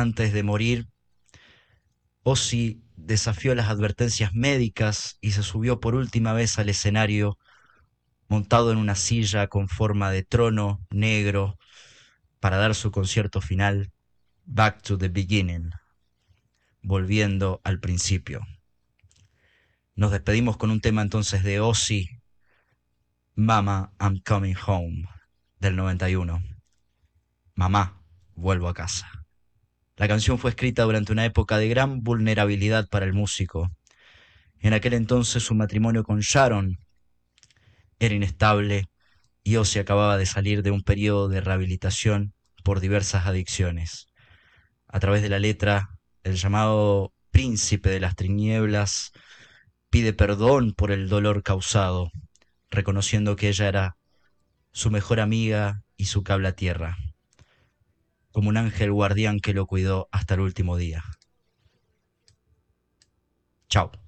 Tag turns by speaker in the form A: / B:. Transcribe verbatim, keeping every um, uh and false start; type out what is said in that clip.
A: antes de morir, Ozzy desafió las advertencias médicas y se subió por última vez al escenario montado en una silla con forma de trono negro para dar su concierto final, Back to the Beginning, volviendo al principio. Nos despedimos con un tema entonces de Ozzy, Mama, I'm Coming Home, del noventa y uno. Mamá, vuelvo a casa. La canción fue escrita durante una época de gran vulnerabilidad para el músico. En aquel entonces su matrimonio con Sharon era inestable y Ozzy acababa de salir de un periodo de rehabilitación por diversas adicciones. A través de la letra, el llamado príncipe de las tinieblas pide perdón por el dolor causado, reconociendo que ella era su mejor amiga y su cable a tierra, como un ángel guardián que lo cuidó hasta el último día. Chao.